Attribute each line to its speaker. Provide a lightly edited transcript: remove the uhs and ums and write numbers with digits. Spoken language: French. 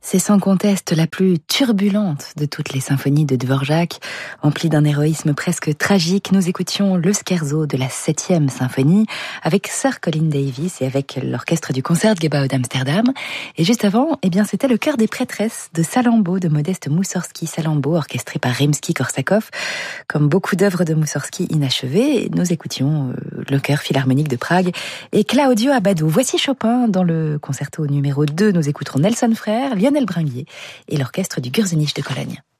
Speaker 1: C'est sans conteste la plus turbulente de toutes les symphonies de Dvorak. Emplie d'un héroïsme presque tragique, nous écoutions le scherzo de la 7e symphonie avec Sir Colin Davis et avec l'orchestre du Concertgebouw d'Amsterdam. Et juste avant, c'était le chœur des prêtresses de Salammbô de Modeste Moussorgsky-Salammbô, orchestré par Rimsky-Korsakov. Comme beaucoup d'œuvres de Moussorgsky inachevées, nous écoutions le chœur philharmonique de Prague et Claudio Abbado. Voici Chopin dans le concerto numéro 2. Nous écouterons Nelson Frère, Lionel Bringuier et l'orchestre du Gürzenich de Cologne.